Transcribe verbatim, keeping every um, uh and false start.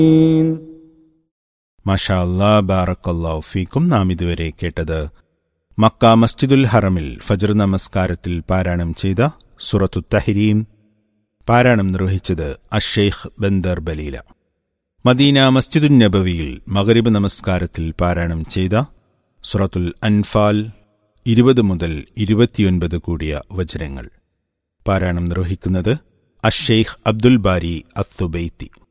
മാഷാ അല്ലാ, ബാറക്കല്ലാഹു ഫീക്കും. നാം ഇതുവരെ കേട്ടത് മക്ക മസ്ജിദുൽ ഹറമിൽ ഫജ്ർ നമസ്കാരത്തിൽ പാരായണം ചെയ്ത സൂറത്തു തഹ്രീം. പാരായണം നിർവഹിച്ചത് അഷ്ഷെയ്ഖ് ബന്ദർ ബലീല. മദീന മസ്ജിദുൻ നബവിയിൽ മഗ്രിബ് നമസ്കാരത്തിൽ പാരായണം ചെയ്ത സൂറത്തുൽ അൻഫാൽ ഇരുപത് മുതൽ ഇരുപത്തിയൊൻപത് കൂടിയ വചനങ്ങൾ. പാരായണം നിർവഹിക്കുന്നത് അഷ്ഷെയ്ഖ് അബ്ദുൽ ബാരി അത്തുബൈത്തി.